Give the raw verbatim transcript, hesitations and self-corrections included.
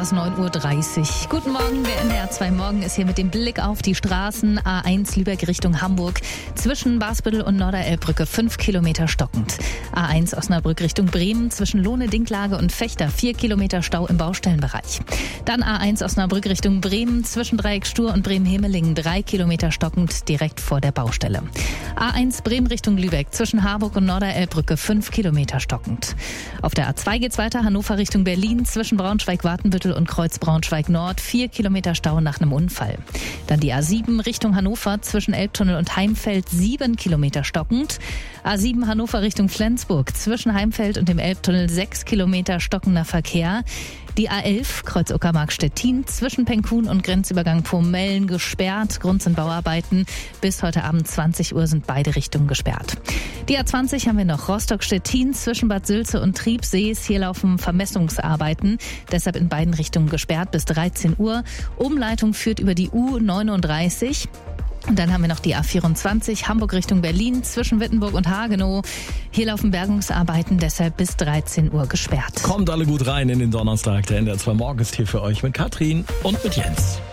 war es neun Uhr dreißig. Guten Morgen, der N D R zwei Morgen ist hier mit dem Blick auf die Straßen. A eins Lübeck Richtung Hamburg. Zwischen Basbüttel und Norderelbbrücke fünf Kilometer stockend. A eins Osnabrück Richtung Bremen. Zwischen Lohne, Dinklage und Fechter vier Kilometer Stau im Baustellenbereich. Dann A eins Osnabrück Richtung Bremen. Zwischen Dreieck Stur und Bremen-Hemelingen drei Kilometer stockend direkt vor der Baustelle. A eins Bremen Richtung Lübeck. Zwischen Harburg und Norderelbbrücke fünf Kilometer stockend. Auf der A zwei geht's weiter. Hannover Richtung Berlin. Zwischen Braunschweig-Wartenbüttel und Kreuz Braunschweig-Nord vier Kilometer Stau nach einem Unfall. Dann die A sieben Richtung Hannover zwischen Elbtunnel und Heimfeld sieben Kilometer stockend. A sieben Hannover Richtung Flensburg zwischen Heimfeld und dem Elbtunnel sechs Kilometer stockender Verkehr. Die A elf Kreuz Uckermark-Stettin zwischen Penkun und Grenzübergang Pomellen gesperrt. Grund sind Bauarbeiten. Bis heute Abend zwanzig Uhr sind beide Richtungen gesperrt. Die A zwanzig haben wir noch Rostock-Stettin zwischen Bad Sülze und Triebsees. Hier laufen Vermessungsarbeiten, deshalb in beiden Richtungen gesperrt bis dreizehn Uhr. Umleitung führt über die U neununddreißig. Und dann haben wir noch die A vierundzwanzig Hamburg Richtung Berlin zwischen Wittenburg und Hagenow. Hier laufen Bergungsarbeiten, deshalb bis dreizehn Uhr gesperrt. Kommt alle gut rein in den Donnerstag. Der N D R zwei Morgen ist hier für euch mit Katrin und mit Jens.